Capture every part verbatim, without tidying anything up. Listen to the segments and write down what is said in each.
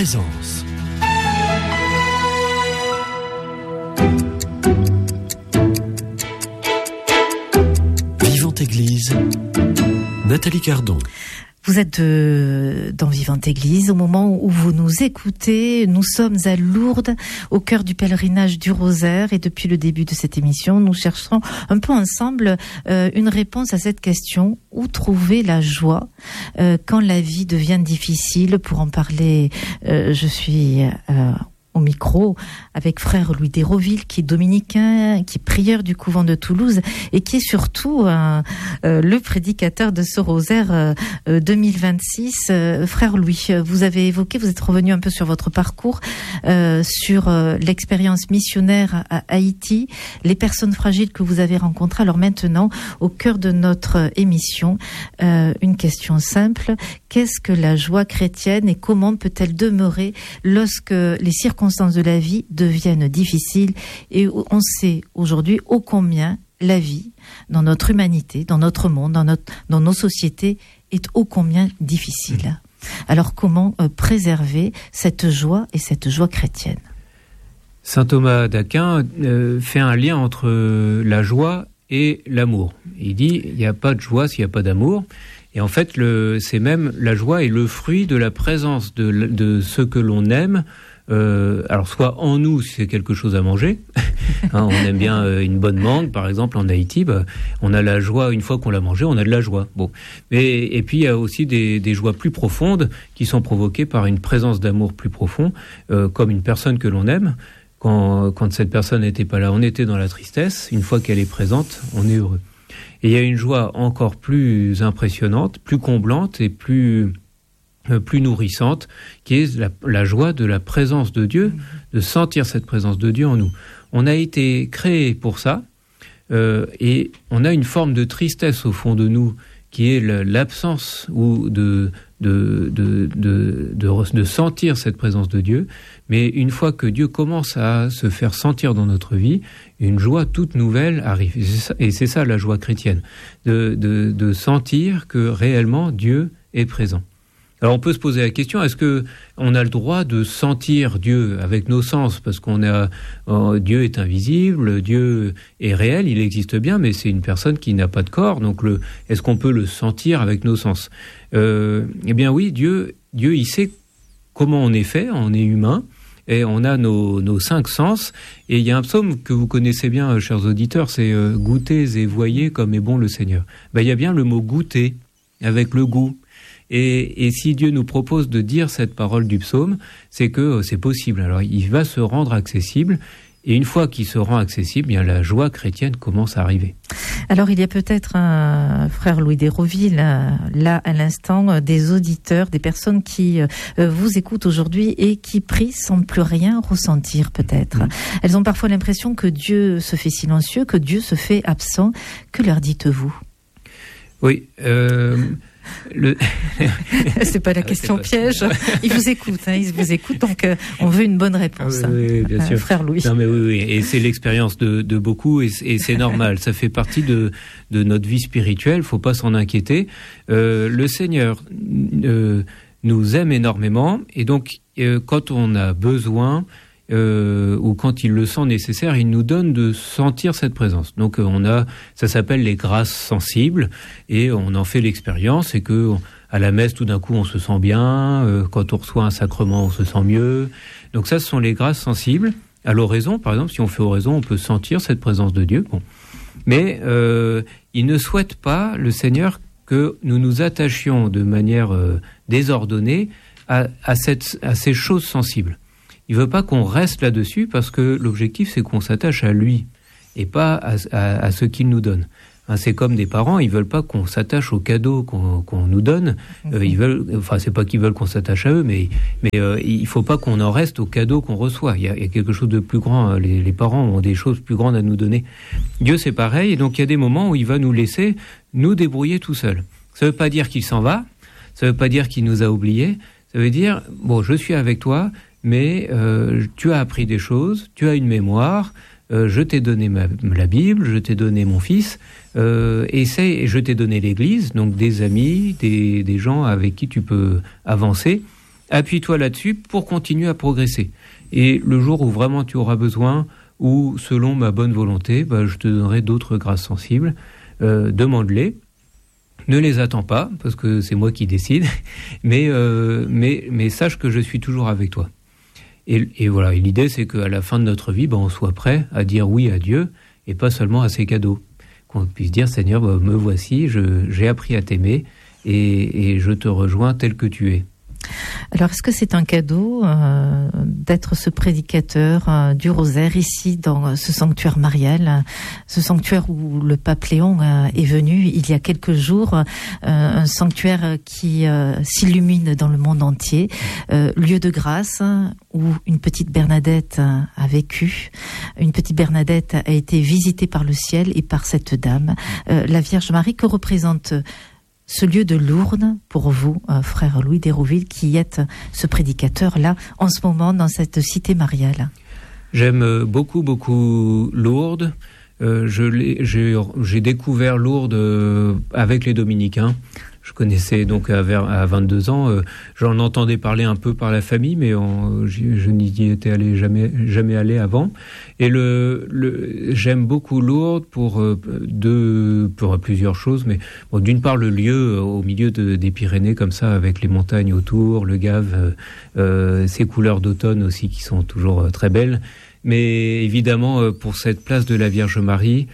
présence. Vivante Église, Nathalie Cardon. Vous êtes de, dans Vivante Église. Au moment où vous nous écoutez, nous sommes à Lourdes, au cœur du pèlerinage du Rosaire. Et depuis le début de cette émission, nous chercherons un peu ensemble euh, une réponse à cette question. Où trouver la joie euh, quand la vie devient difficile? Pour en parler, euh, je suis... Euh, au micro avec frère Louis Déroville, qui est dominicain, qui est prieur du couvent de Toulouse et qui est surtout euh, euh, le prédicateur de ce rosaire euh, euh, deux mille vingt-six. Euh, frère Louis, vous avez évoqué, vous êtes revenu un peu sur votre parcours, euh, sur euh, l'expérience missionnaire à Haïti, les personnes fragiles que vous avez rencontrées. Alors maintenant, au cœur de notre émission, euh, une question simple. Qu'est-ce que la joie chrétienne et comment peut-elle demeurer lorsque les circonstances de la vie deviennent difficiles? Et on sait aujourd'hui ô combien la vie, dans notre humanité, dans notre monde, dans, notre, dans nos sociétés, est ô combien difficile. Alors comment euh, préserver cette joie et cette joie chrétienne? Saint Thomas d'Aquin euh, fait un lien entre la joie et l'amour. Il dit, il n'y a pas de joie s'il n'y a pas d'amour. Et en fait, le, c'est même la joie est le fruit de la présence de, de ce que l'on aime. Euh, alors soit en nous si c'est quelque chose à manger, hein, on aime bien euh, une bonne mangue par exemple en Haïti, bah, on a la joie une fois qu'on l'a mangé, on a de la joie. Bon, mais et puis il y a aussi des, des joies plus profondes qui sont provoquées par une présence d'amour plus profond, euh, comme une personne que l'on aime. Quand, quand cette personne n'était pas là, on était dans la tristesse. Une fois qu'elle est présente, on est heureux. Et il y a une joie encore plus impressionnante, plus comblante et plus plus nourrissante, qui est la, la joie de la présence de Dieu, de sentir cette présence de Dieu en nous. On a été créé pour ça, euh, et on a une forme de tristesse au fond de nous, qui est l'absence ou de de, de, de, de, de sentir cette présence de Dieu. Mais une fois que Dieu commence à se faire sentir dans notre vie, une joie toute nouvelle arrive. Et c'est ça, et c'est ça la joie chrétienne, de, de, de sentir que réellement Dieu est présent. Alors on peut se poser la question, est-ce que on a le droit de sentir Dieu avec nos sens? Parce qu'on a euh, Dieu est invisible, Dieu est réel, il existe bien, mais c'est une personne qui n'a pas de corps. Donc le, est-ce qu'on peut le sentir avec nos sens? euh, Eh bien oui, Dieu, Dieu, il sait comment on est fait, on est humain. Et on a nos, nos cinq sens. Et il y a un psaume que vous connaissez bien, chers auditeurs, c'est euh, « Goûtez et voyez comme est bon le Seigneur ». Ben, il y a bien le mot « goûter » avec le goût. Et, et si Dieu nous propose de dire cette parole du psaume, c'est que euh, c'est possible. Alors il va se rendre accessible. Et une fois qu'il se rend accessible, bien la joie chrétienne commence à arriver. Alors il y a peut-être un frère Louis Déroville, là à l'instant, des auditeurs, des personnes qui euh, vous écoutent aujourd'hui et qui prient sans plus rien ressentir peut-être. Mmh. Elles ont parfois l'impression que Dieu se fait silencieux, que Dieu se fait absent. Que leur dites-vous? Oui, euh... Le... c'est pas la question piège. Il vous écoute, hein, il vous écoute, donc euh, on veut une bonne réponse. Ah oui, oui, bien hein, sûr. Frère Louis. Non mais oui, oui, et c'est l'expérience de, de beaucoup, et, et c'est normal. Ça fait partie de, de notre vie spirituelle. Faut pas s'en inquiéter. Euh, le Seigneur euh, nous aime énormément, et donc euh, quand on a besoin. Euh, ou quand il le sent nécessaire, il nous donne de sentir cette présence. Donc euh, on a, ça s'appelle les grâces sensibles, et on en fait l'expérience, et que à la messe tout d'un coup on se sent bien, euh, quand on reçoit un sacrement on se sent mieux. Donc ça, ce sont les grâces sensibles. À l'oraison, par exemple, si on fait oraison, on peut sentir cette présence de Dieu. Bon, mais euh, il ne souhaite pas, le Seigneur, que nous nous attachions de manière euh, désordonnée à, à, cette, à ces choses sensibles. Il veut pas qu'on reste là-dessus, parce que l'objectif, c'est qu'on s'attache à lui et pas à, à, à ce qu'il nous donne. Hein, c'est comme des parents, ils veulent pas qu'on s'attache aux cadeaux qu'on, qu'on nous donne. Euh, ils veulent, enfin, c'est pas qu'ils veulent qu'on s'attache à eux, mais mais euh, il faut pas qu'on en reste aux cadeaux qu'on reçoit. Il y a, il y a quelque chose de plus grand. Les, les parents ont des choses plus grandes à nous donner. Dieu, c'est pareil. Et donc il y a des moments où il va nous laisser nous débrouiller tout seul. Ça veut pas dire qu'il s'en va. Ça veut pas dire qu'il nous a oubliés. Ça veut dire, bon, je suis avec toi. Mais euh, tu as appris des choses, tu as une mémoire, euh, je t'ai donné ma, la Bible, je t'ai donné mon fils, euh, essaie, et je t'ai donné l'Église, donc des amis, des, des gens avec qui tu peux avancer. appuie-toi là-dessus pour continuer à progresser. Et le jour où vraiment tu auras besoin, ou selon ma bonne volonté, bah, je te donnerai d'autres grâces sensibles. Euh, demande-les. Ne les attends pas, parce que c'est moi qui décide, mais, euh, mais, mais sache que je suis toujours avec toi. Et, et voilà, et l'idée, c'est qu'à la fin de notre vie, ben, on soit prêt à dire oui à Dieu, et pas seulement à ses cadeaux. Qu'on puisse dire, Seigneur, ben, me voici, je, j'ai appris à t'aimer, et, et je te rejoins tel que tu es. Alors, est-ce que c'est un cadeau euh, d'être ce prédicateur euh, du rosaire ici dans ce sanctuaire marial, ce sanctuaire où le pape Léon euh, est venu il y a quelques jours, euh, un sanctuaire qui euh, s'illumine dans le monde entier, euh, lieu de grâce où une petite Bernadette a vécu, une petite Bernadette a été visitée par le ciel et par cette dame, euh, la Vierge Marie. Que représente ce lieu de Lourdes pour vous, euh, frère Louis d'Hérouville, qui êtes ce prédicateur-là, en ce moment, dans cette cité mariale? J'aime beaucoup, beaucoup Lourdes. Euh, je l'ai, j'ai, j'ai découvert Lourdes euh, avec les Dominicains. Je connaissais donc à, vers, à vingt-deux ans. Euh, j'en entendais parler un peu par la famille, mais on, je, je n'y étais allé jamais, jamais allé avant. Et le, le, j'aime beaucoup Lourdes pour, euh, deux, pour plusieurs choses. Mais bon, d'une part, le lieu au milieu de, des Pyrénées, comme ça, avec les montagnes autour, le Gave, euh, euh, ces couleurs d'automne aussi qui sont toujours euh, très belles. Mais évidemment, euh, pour cette place de la Vierge Marie,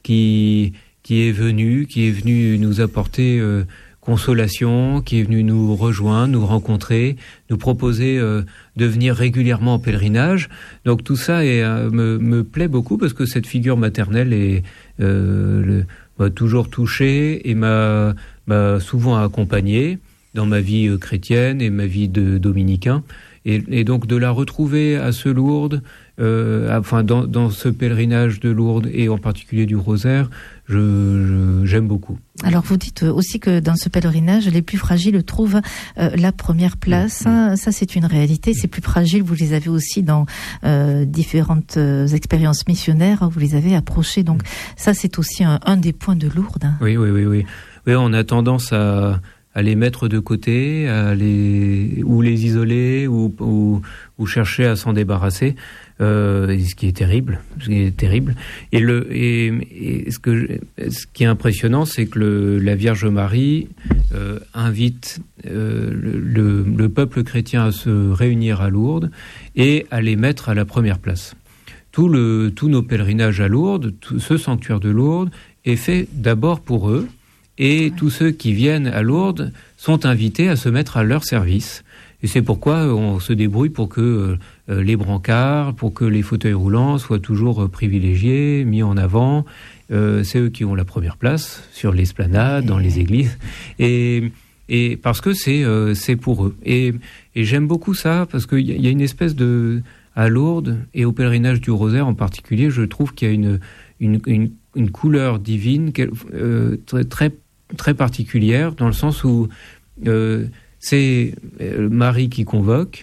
qui, qui est venue, qui est venue nous apporter euh, consolation, qui est venu nous rejoindre, nous rencontrer, nous proposer euh, de venir régulièrement en pèlerinage. Donc tout ça est, euh, me, me plaît beaucoup parce que cette figure maternelle est, euh, le, m'a toujours touché et m'a, m'a souvent accompagné dans ma vie euh, chrétienne et ma vie de dominicain. Et, et donc de la retrouver à ce Lourdes, euh, enfin dans, dans ce pèlerinage de Lourdes et en particulier du Rosaire, je, je, j'aime beaucoup. Alors vous dites aussi que dans ce pèlerinage, les plus fragiles trouvent euh, la première place. Mmh. Ça, c'est une réalité. Ces plus fragiles, vous les avez aussi dans euh, différentes euh, expériences missionnaires. Vous les avez approchés. Donc ça, c'est aussi un, un des points de Lourdes. Oui, oui, oui, oui. Oui, on a tendance à à les mettre de côté, à les ou les isoler, ou ou, ou chercher à s'en débarrasser, euh, ce qui est terrible, ce qui est terrible. Et le et, et ce que ce qui est impressionnant, c'est que le, la Vierge Marie euh, invite euh, le, le peuple chrétien à se réunir à Lourdes et à les mettre à la première place. Tout le tous nos pèlerinages à Lourdes, tout ce sanctuaire de Lourdes est fait d'abord pour eux. Et ouais. Tous ceux qui viennent à Lourdes sont invités à se mettre à leur service. Et c'est pourquoi on se débrouille pour que euh, les brancards, pour que les fauteuils roulants soient toujours privilégiés, mis en avant. Euh, c'est eux qui ont la première place sur l'esplanade, ouais. Dans les églises. Et, et parce que c'est, euh, c'est pour eux. Et, et j'aime beaucoup ça, parce qu'il y, y a une espèce de... À Lourdes, et au pèlerinage du Rosaire en particulier, je trouve qu'il y a une, une, une, une couleur divine euh, très, très très particulière, dans le sens où euh, c'est euh, Marie qui convoque,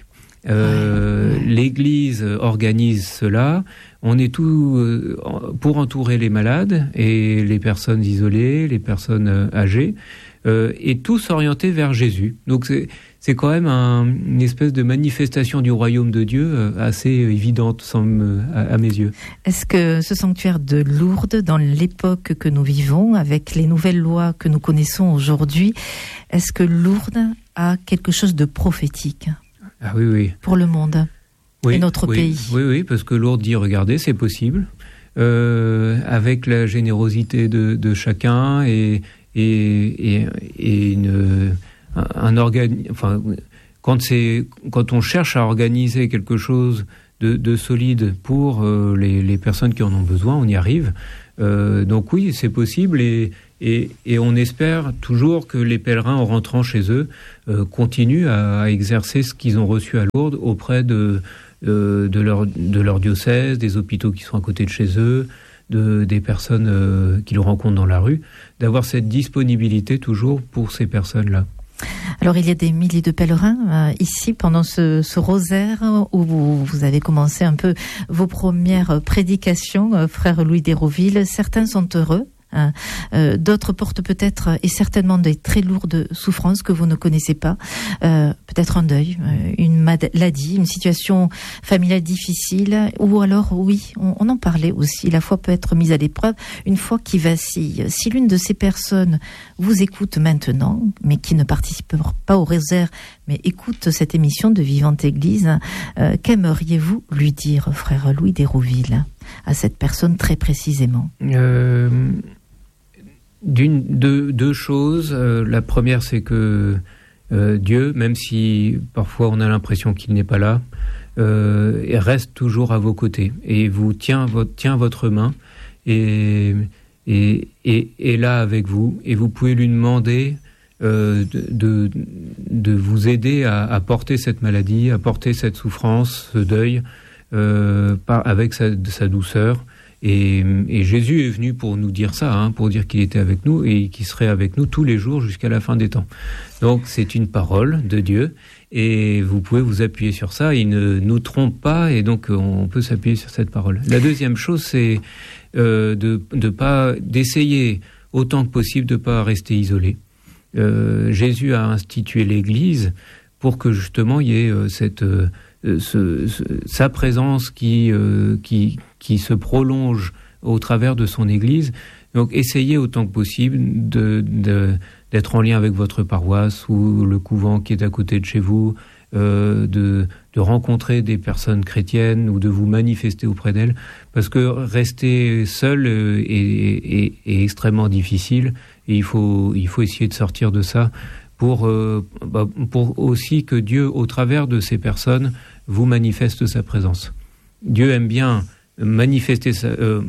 euh, ouais, ouais. L'Église organise cela, on est tout euh, pour entourer les malades et les personnes isolées, les personnes euh, âgées, euh, et tous orientés vers Jésus. Donc c'est, c'est quand même un, une espèce de manifestation du royaume de Dieu euh, assez évidente semble, à, à mes yeux. Est-ce que ce sanctuaire de Lourdes, dans l'époque que nous vivons, avec les nouvelles lois que nous connaissons aujourd'hui, est-ce que Lourdes a quelque chose de prophétique? Ah oui, oui. Pour le monde oui, et notre oui, pays? Oui, oui, parce que Lourdes dit, regardez, c'est possible, euh, avec la générosité de, de chacun et, et, et, et une... un organe, enfin, quand c'est, quand on cherche à organiser quelque chose de, de solide pour euh, les, les personnes qui en ont besoin, on y arrive. Euh, donc oui, c'est possible et, et, et on espère toujours que les pèlerins, en rentrant chez eux, euh, continuent à, à exercer ce qu'ils ont reçu à Lourdes auprès de, euh, de, leur, de leur diocèse, des hôpitaux qui sont à côté de chez eux, de, des personnes euh, qu'ils rencontrent dans la rue, d'avoir cette disponibilité toujours pour ces personnes-là. Alors il y a des milliers de pèlerins euh, ici pendant ce, ce rosaire où vous, vous avez commencé un peu vos premières prédications, euh, frère Louis d'Hérouville. Certains sont heureux, Hein. Euh, d'autres portent peut-être et certainement des très lourdes souffrances que vous ne connaissez pas. Euh, peut-être un deuil, euh, une maladie, une situation familiale difficile, ou alors, oui, on, on en parlait aussi, la foi peut être mise à l'épreuve une foi qui vacille. Si l'une de ces personnes vous écoute maintenant, mais qui ne participe pas au rosaire, mais écoute cette émission de Vivante Église, euh, qu'aimeriez-vous lui dire, frère Louis d'Hérouville, à cette personne très précisément? euh... D'une, deux, deux choses. Euh, la première, c'est que euh, Dieu, même si parfois on a l'impression qu'il n'est pas là, euh, reste toujours à vos côtés et vous tient votre, tient votre main et, et, et, et là avec vous. Et vous pouvez lui demander euh, de, de, de vous aider à, à porter cette maladie, à porter cette souffrance, ce deuil, euh, par, avec sa, sa douceur. Et, et Jésus est venu pour nous dire ça, hein, pour dire qu'il était avec nous et qu'il serait avec nous tous les jours jusqu'à la fin des temps. Donc c'est une parole de Dieu et vous pouvez vous appuyer sur ça. Il ne nous trompe pas et donc on peut s'appuyer sur cette parole. La deuxième chose, c'est euh, de, de pas, d'essayer autant que possible de ne pas rester isolé. Euh, Jésus a institué l'Église pour que justement il y ait euh, cette... Euh, Ce, ce, sa présence qui, euh, qui, qui se prolonge au travers de son Église. Donc essayez autant que possible de, de, d'être en lien avec votre paroisse ou le couvent qui est à côté de chez vous, euh, de, de rencontrer des personnes chrétiennes ou de vous manifester auprès d'elles, parce que rester seul est, est, est extrêmement difficile et il faut, il faut essayer de sortir de ça pour, euh, bah, pour aussi que Dieu, au travers de ces personnes, vous manifeste sa présence. Dieu aime bien manifester sa... Euh,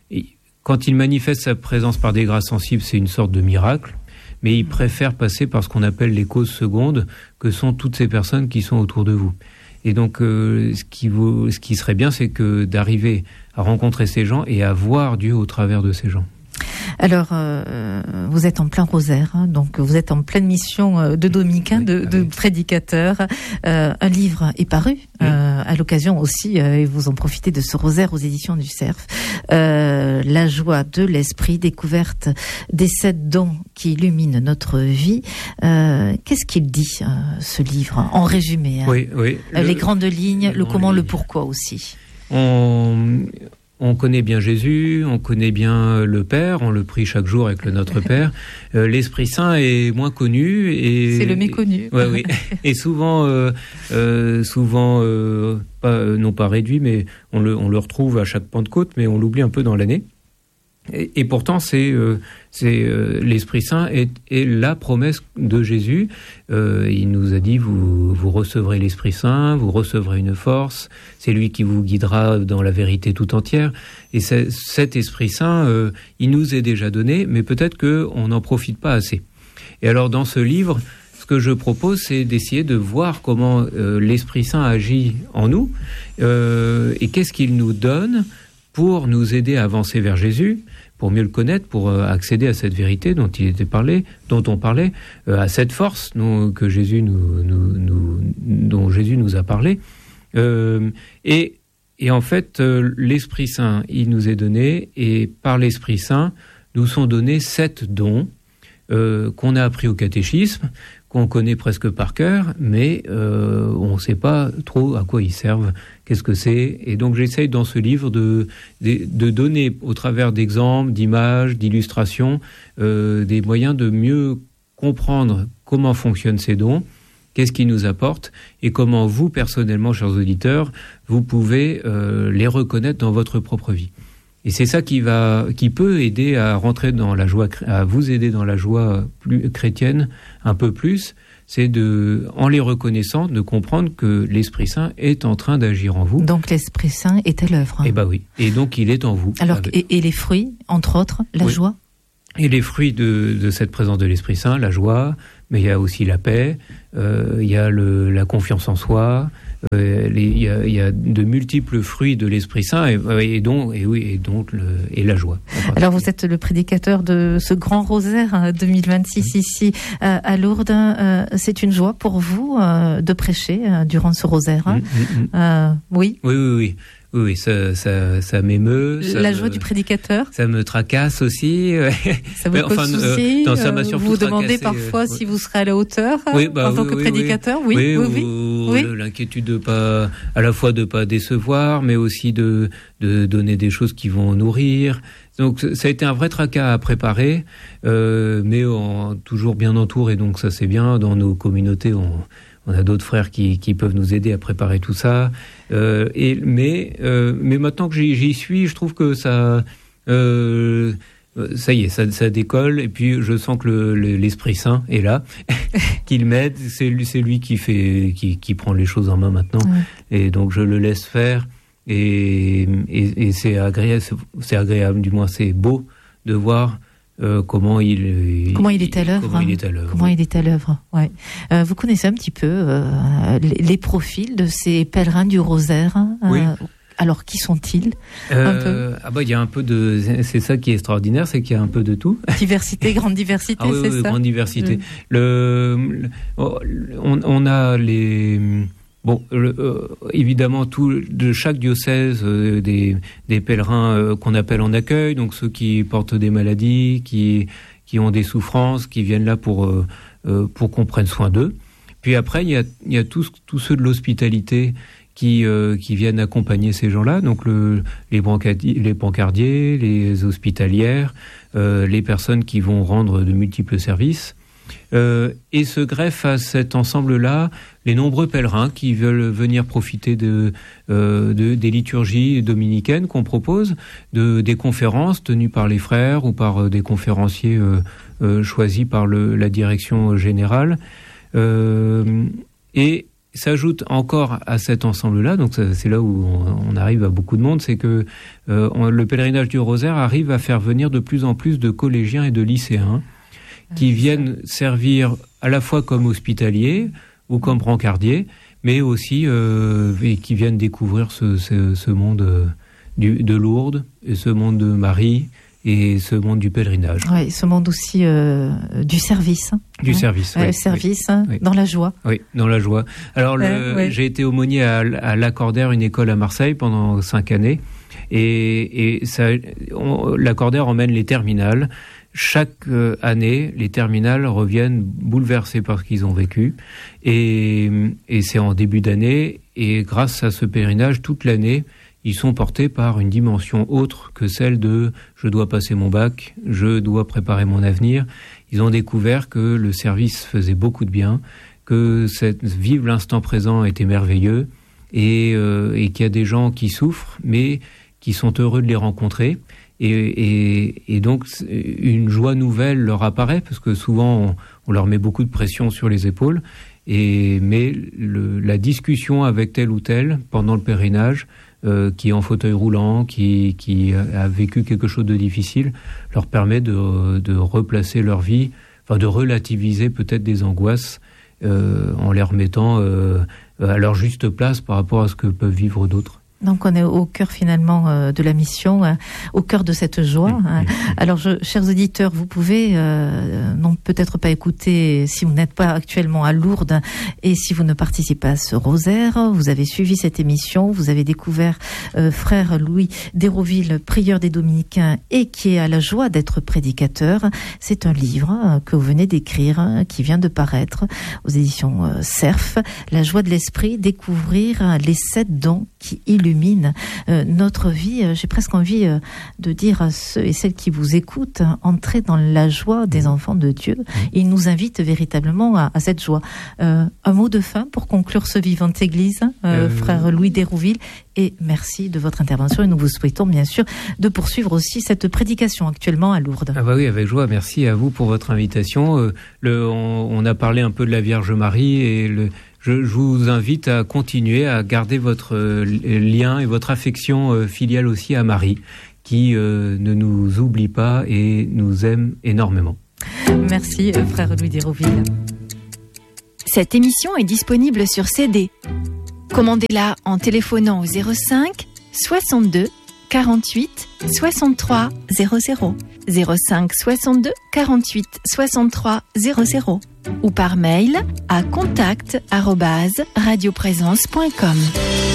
quand il manifeste sa présence par des grâces sensibles, c'est une sorte de miracle, mais il préfère passer par ce qu'on appelle les causes secondes, que sont toutes ces personnes qui sont autour de vous. Et donc, euh, ce, qui vous, ce qui serait bien, c'est que d'arriver à rencontrer ces gens et à voir Dieu au travers de ces gens. Alors, euh, vous êtes en plein rosaire, hein, donc vous êtes en pleine mission de dominicain, oui, de, de oui. prédicateur. Euh, un livre est paru oui. euh, à l'occasion aussi, euh, et vous en profitez de ce rosaire aux éditions du Cerf. Euh, la joie de l'esprit, découverte des sept dons qui illuminent notre vie. Euh, qu'est-ce qu'il dit, euh, ce livre, en résumé, hein, oui, oui. Le, Les grandes lignes, le comment, lignes. Le pourquoi aussi. On... On connaît bien Jésus, on connaît bien le Père, on le prie chaque jour avec le Notre Père. Euh, L'Esprit Saint est moins connu et c'est le méconnu. Ouais, oui. Et souvent, euh, euh, souvent, euh, pas, non pas réduit, mais on le, on le retrouve à chaque Pentecôte, mais on l'oublie un peu dans l'année. Et, et pourtant, c'est, euh, c'est euh, l'Esprit Saint est, est la promesse de Jésus. Euh, il nous a dit vous, vous recevrez l'Esprit Saint, vous recevrez une force. C'est lui qui vous guidera dans la vérité tout entière. Et cet Esprit Saint, euh, il nous est déjà donné, mais peut-être que on n'en profite pas assez. Et alors, dans ce livre, ce que je propose, c'est d'essayer de voir comment euh, l'Esprit Saint agit en nous euh, et qu'est-ce qu'il nous donne pour nous aider à avancer vers Jésus, pour mieux le connaître, pour euh, accéder à cette vérité dont il était parlé, dont on parlait, euh, à cette force dont, que Jésus nous, nous, nous, dont Jésus nous a parlé. Euh, et, et en fait, euh, l'Esprit Saint, il nous est donné, et par l'Esprit Saint, nous sont donnés sept dons euh, qu'on a appris au catéchisme, qu'on connaît presque par cœur, mais euh, on ne sait pas trop à quoi ils servent, qu'est-ce que c'est. Et donc j'essaye dans ce livre de, de, de donner, au travers d'exemples, d'images, d'illustrations, euh, des moyens de mieux comprendre comment fonctionnent ces dons, qu'est-ce qu'ils nous apportent, et comment vous, personnellement, chers auditeurs, vous pouvez euh, les reconnaître dans votre propre vie. Et c'est ça qui va, qui peut aider à rentrer dans la joie, à vous aider dans la joie plus chrétienne un peu plus. C'est de, en les reconnaissant, de comprendre que l'Esprit Saint est en train d'agir en vous. Donc l'Esprit Saint est à l'œuvre. Eh ben oui. Et donc il est en vous. Alors et, et les fruits, entre autres, la oui. joie. Et les fruits de, de cette présence de l'Esprit Saint, la joie, mais il y a aussi la paix, euh, il y a le, la confiance en soi, euh, les, il, y a, il y a de multiples fruits de l'Esprit Saint et, et donc et oui et donc le, et la joie. Alors vous êtes le prédicateur de ce grand rosaire deux mille vingt-six mmh. ici euh, à Lourdes. Euh, c'est une joie pour vous euh, de prêcher euh, durant ce rosaire. Hein. Mmh, mmh. Euh, oui. Oui oui oui. Oui, oui, ça, ça, ça m'émeut. Ça la me, joie du prédicateur. Ça me tracasse aussi. Ça vous cause enfin, souci. Euh, non, ça m'a surtout vous vous demandez tracassé, parfois euh, si vous serez à la hauteur oui, bah, en oui, tant que oui, prédicateur. Oui, oui, oui, oui. oui. oui. L'inquiétude de pas, à la fois de pas décevoir, mais aussi de de donner des choses qui vont nourrir. Donc ça a été un vrai tracas à préparer, euh, mais en, toujours bien entouré. Donc ça c'est bien. Dans nos communautés, on On a d'autres frères qui, qui peuvent nous aider à préparer tout ça. Euh, et, mais, euh, mais maintenant que j'y, j'y suis, je trouve que ça, euh, ça y est, ça, ça décolle. Et puis je sens que le, le, l'Esprit Saint est là, qu'il m'aide. C'est lui, c'est lui qui fait, qui, qui prend les choses en main maintenant. Ouais. Et donc je le laisse faire. Et, et, et c'est agréable, c'est agréable, du moins c'est beau de voir. Euh, comment il comment il est à l'œuvre comment il est à l'œuvre comment il est à l'œuvre ouais euh, vous connaissez un petit peu euh, les, les profils de ces pèlerins du rosaire euh, oui. Alors qui sont-ils euh, un peu ah bah il y a un peu de c'est ça qui est extraordinaire, c'est qu'il y a un peu de tout. Diversité, grande diversité, ah oui, c'est oui, ça. Grande diversité. Oui. Le, le on, on a les Bon, le, euh, évidemment, tout de chaque diocèse, euh, des, des pèlerins euh, qu'on appelle en accueil, donc ceux qui portent des maladies, qui qui ont des souffrances, qui viennent là pour euh, euh, pour qu'on prenne soin d'eux. Puis après, il y a il y a tous tous ceux de l'hospitalité qui euh, qui viennent accompagner ces gens-là, donc le les brancardiers, les brancardiers, les hospitalières, euh, les personnes qui vont rendre de multiples services. Euh, et se greffent à cet ensemble-là les nombreux pèlerins qui veulent venir profiter de, euh, de des liturgies dominicaines qu'on propose, de des conférences tenues par les frères ou par euh, des conférenciers euh, euh, choisis par le, la direction générale. Euh, et s'ajoute encore à cet ensemble-là, donc ça, c'est là où on, on arrive à beaucoup de monde, c'est que euh, on, le pèlerinage du Rosaire arrive à faire venir de plus en plus de collégiens et de lycéens qui viennent servir à la fois comme hospitaliers ou comme brancardiers, mais aussi euh, et qui viennent découvrir ce, ce, ce monde euh, du, de Lourdes, et ce monde de Marie, et ce monde du pèlerinage. Oui, ce monde aussi euh, du service. Hein. Du hein. service, ouais, oui. Le service, oui, hein, oui. Dans la joie. Oui, dans la joie. Alors, le, ouais, ouais. j'ai été aumônier à, à l'Accordaire, une école à Marseille, pendant cinq années, et, et ça, on, l'Accordaire emmène les terminales. Chaque euh, année, les terminales reviennent bouleversées par ce qu'ils ont vécu. Et, et c'est en début d'année. Et grâce à ce pèlerinage, toute l'année, ils sont portés par une dimension autre que celle de « je dois passer mon bac, je dois préparer mon avenir ». Ils ont découvert que le service faisait beaucoup de bien, que cette, vivre l'instant présent était merveilleux et, euh, et qu'il y a des gens qui souffrent, mais qui sont heureux de les rencontrer. Et, et, et donc, une joie nouvelle leur apparaît, parce que souvent, on, on leur met beaucoup de pression sur les épaules. Et, mais le, la discussion avec tel ou tel, pendant le pèlerinage, euh, qui est en fauteuil roulant, qui, qui a vécu quelque chose de difficile, leur permet de, de replacer leur vie, enfin de relativiser peut-être des angoisses, euh, en les remettant euh, à leur juste place par rapport à ce que peuvent vivre d'autres. Donc on est au cœur finalement euh, de la mission, euh, au cœur de cette joie. Mmh, hein. mmh. Alors, je, chers auditeurs, vous pouvez euh, non peut-être pas écouter si vous n'êtes pas actuellement à Lourdes et si vous ne participez pas à ce rosaire. Vous avez suivi cette émission, vous avez découvert euh, frère Louis d'Hérouville, prieur des Dominicains et qui est à la joie d'être prédicateur. C'est un livre euh, que vous venez d'écrire, hein, qui vient de paraître aux éditions euh, Cerf. La joie de l'esprit, découvrir les sept dons qui illuminent Euh, notre vie. Euh, j'ai presque envie euh, de dire à ceux et celles qui vous écoutent, hein, entrez dans la joie des enfants de Dieu. Il nous invite véritablement à, à cette joie. Euh, un mot de fin pour conclure ce Vivante Église, euh, euh... frère Louis d'Hérouville, et merci de votre intervention et nous vous souhaitons bien sûr de poursuivre aussi cette prédication actuellement à Lourdes. Ah bah oui, avec joie. Merci à vous pour votre invitation. Euh, le, on, on a parlé un peu de la Vierge Marie et le Je, je vous invite à continuer à garder votre euh, lien et votre affection euh, filiale aussi à Marie, qui euh, ne nous oublie pas et nous aime énormément. Merci, euh, frère Louis d'Hérouville. Cette émission est disponible sur C D. Commandez-la en téléphonant au zéro cinq soixante-deux quarante-huit soixante-trois zéro zéro, zéro cinq soixante-deux quarante-huit soixante-trois zéro zéro ou par mail à contact arobase radioprésence point com.